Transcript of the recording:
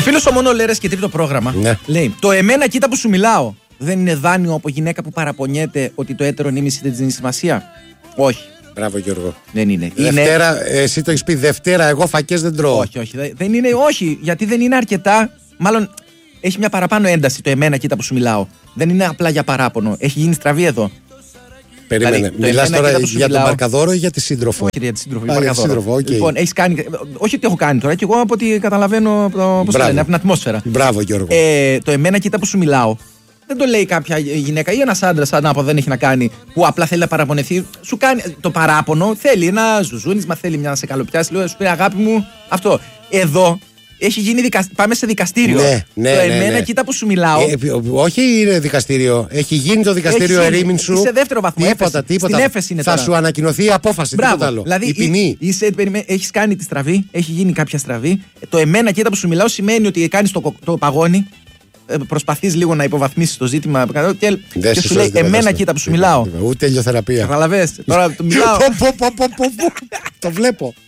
φίλος ο Μόνο Λέρες και τρίτο πρόγραμμα λέει: το εμένα κοίτα που σου μιλάω δεν είναι δάνειο από γυναίκα που παραπονιέται ότι το έτερο νήμιση δεν της δίνει σημασία. Όχι. Μπράβο Γιώργο. Δεν είναι. Δευτέρα, εσύ το έχεις πει Δευτέρα, εγώ φακές δεν τρώω. Όχι. Δεν είναι, όχι, γιατί δεν είναι αρκετά. Μάλλον έχει μια παραπάνω ένταση το εμένα κοίτα που σου μιλάω. Δεν είναι απλά για παράπονο. Έχει γίνει στραβή εδώ. Περίμενε. Δηλαδή, μιλάς τώρα για τον Μαρκαδόρο ή για τη σύντροφο? Όχι για τη σύντροφο. Okay. Λοιπόν, έχεις κάνει. Όχι ότι έχω κάνει τώρα, και εγώ από ό,τι καταλαβαίνω πώς το λένε, από την ατμόσφαιρα. Μπράβο Γιώργο. Το εμένα κοίτα που σου μιλάω δεν το λέει κάποια γυναίκα ή ένας άντρας, αν δεν έχει να κάνει, που απλά θέλει να παραπονεθεί. Σου κάνει το παράπονο, θέλει ένα ζουζούνισμα, θέλει μια να σε καλοπιάσει. Λέω, σου πει αγάπη μου, αυτό. Εδώ έχει γίνει πάμε σε δικαστήριο. Ναι, το εμένα κοίτα που σου μιλάω. Όχι είναι δικαστήριο. Έχει γίνει το δικαστήριο ερήμην σου. Είσαι δεύτερο βαθμό. Τίποτα. Στην έφεση είναι θα τώρα. Σου ανακοινωθεί η απόφαση. Μπράβο. Άλλο. Δηλαδή, η ποινή. Έχεις κάνει τη στραβή, έχει γίνει κάποια στραβή. Το εμένα κοίτα που σου μιλάω σημαίνει ότι κάνεις το παγόνι. Προσπαθείς λίγο να υποβαθμίσεις το ζήτημα και σου λέει εμένα κοίτα που σου μιλάω. Ούτε ηλιοθεραπεία. Καταλαβες. Τώρα του μιλάω. Το βλέπω.